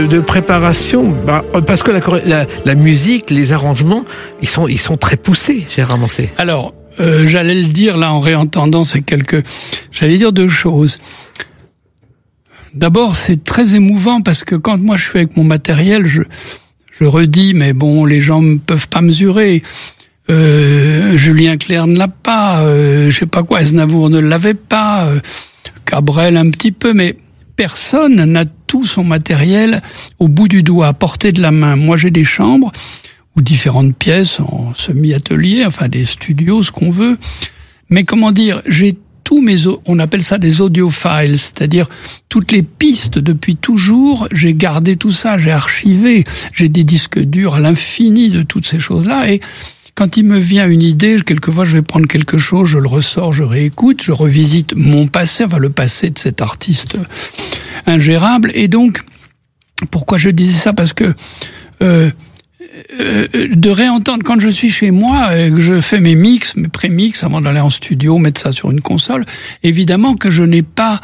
De préparation, parce que la musique, les arrangements, ils sont très poussés, Gérard Manset. Alors, j'allais le dire là en réentendant j'allais dire deux choses. D'abord, c'est très émouvant parce que quand moi je suis avec mon matériel, je redis, mais bon, les gens ne peuvent pas mesurer. Julien Clerc ne l'a pas, je sais pas quoi, Aznavour ne l'avait pas, Cabrel un petit peu, mais personne n'a tout son matériel au bout du doigt, à portée de la main. Moi, j'ai des chambres ou différentes pièces en semi-atelier, enfin des studios, ce qu'on veut. Mais comment dire, j'ai on appelle ça des audiophiles, c'est-à-dire toutes les pistes depuis toujours, j'ai gardé tout ça, j'ai archivé, j'ai des disques durs à l'infini de toutes ces choses-là, et quand il me vient une idée, quelquefois je vais prendre quelque chose, je le ressors, je réécoute, je revisite mon passé, enfin le passé de cet artiste ingérable, et donc, pourquoi je disais ça? Parce que de réentendre, quand je suis chez moi et que je fais mes mix, mes pré-mix avant d'aller en studio, mettre ça sur une console, évidemment que je n'ai pas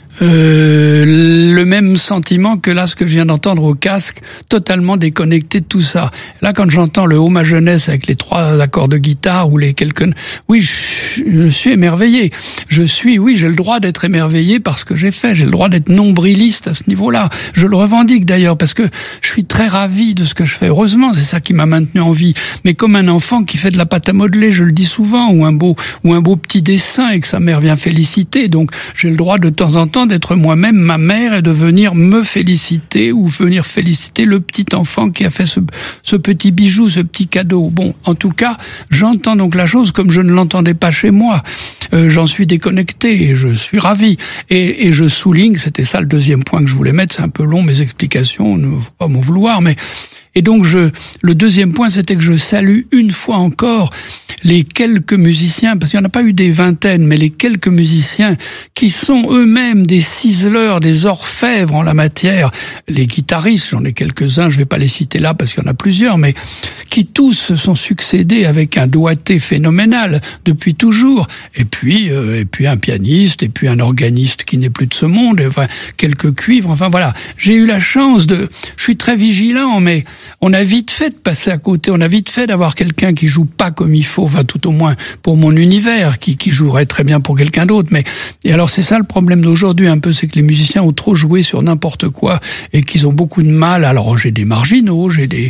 le même sentiment que là, ce que je viens d'entendre au casque, totalement déconnecté de tout ça. Là, quand j'entends le Ô ma jeunesse avec les 3 accords de guitare ou les quelques... Oui, je suis émerveillé. Oui, j'ai le droit d'être émerveillé par ce que j'ai fait. J'ai le droit d'être nombriliste à ce niveau-là. Je le revendique d'ailleurs parce que je suis très ravi de ce que je fais. Heureusement, c'est ça qui m'a maintenu en vie. Mais comme un enfant qui fait de la pâte à modeler, je le dis souvent, ou un beau petit dessin et que sa mère vient féliciter. Donc, j'ai le droit de temps en temps d'être moi-même ma mère et de venir me féliciter ou venir féliciter le petit enfant qui a fait ce petit bijou, ce petit cadeau. Bon, en tout cas, j'entends donc la chose comme je ne l'entendais pas chez moi. J'en suis déconnecté et je suis ravi. Et je souligne, c'était ça le deuxième point que je voulais mettre, c'est un peu long mes explications, ne faut pas m'en vouloir, mais... Et donc le deuxième point, c'était que je salue une fois encore les quelques musiciens, parce qu'il n'y en a pas eu des vingtaines, mais les quelques musiciens qui sont eux-mêmes des ciseleurs, des orfèvres en la matière. Les guitaristes, j'en ai quelques-uns, je vais pas les citer là parce qu'il y en a plusieurs, mais qui tous se sont succédés avec un doigté phénoménal depuis toujours. Et puis un pianiste, et puis un organiste qui n'est plus de ce monde, et enfin quelques cuivres, enfin voilà. J'ai eu la chance je suis très vigilant, mais on a vite fait de passer à côté, on a vite fait d'avoir quelqu'un qui joue pas comme il faut, enfin tout au moins pour mon univers, qui jouerait très bien pour quelqu'un d'autre. Et alors c'est ça le problème d'aujourd'hui un peu, c'est que les musiciens ont trop joué sur n'importe quoi et qu'ils ont beaucoup de mal. Alors j'ai des marginaux,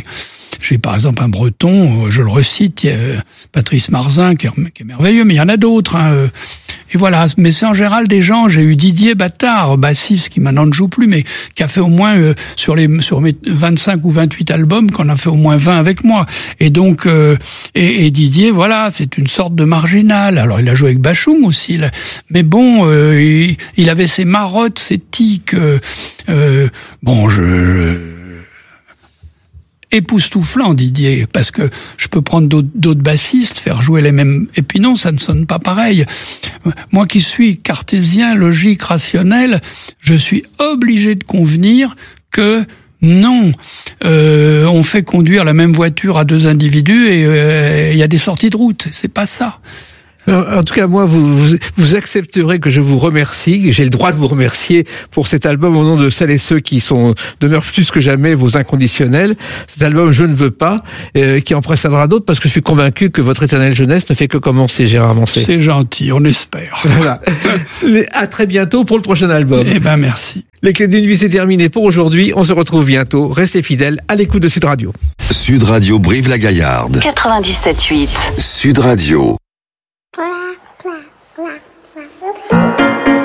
j'ai par exemple un breton, je le recite, Patrice Marzin, qui est merveilleux, mais il y en a d'autres. Et voilà, mais c'est en général des gens, j'ai eu Didier Battard, bassiste, qui maintenant ne joue plus, mais qui a fait au moins, sur mes 25 ou 28 albums, qu'on a fait au moins 20 avec moi. Et donc, et Didier, voilà, c'est une sorte de marginal. Alors il a joué avec Bachung aussi, là. Mais bon, il avait ses marottes, ses tics, époustouflant, Didier, parce que je peux prendre d'autres bassistes, faire jouer les mêmes... Et puis non, ça ne sonne pas pareil. Moi qui suis cartésien, logique, rationnel, je suis obligé de convenir que non, on fait conduire la même voiture à 2 individus et il y a des sorties de route. C'est pas ça. En tout cas, moi, vous accepterez que je vous remercie, j'ai le droit de vous remercier pour cet album au nom de celles et ceux qui demeurent plus que jamais vos inconditionnels. Cet album Je ne veux pas, qui en précédera d'autres, parce que je suis convaincu que votre éternelle jeunesse ne fait que commencer, Gérard Manset. C'est gentil, on espère. Voilà. À très bientôt pour le prochain album. Merci. Les Clés d'une vie, c'est terminé pour aujourd'hui. On se retrouve bientôt. Restez fidèles à l'écoute de Sud Radio. Sud Radio Brive-la-Gaillarde. 97.8. Sud Radio. Clac, clac, clac, clac.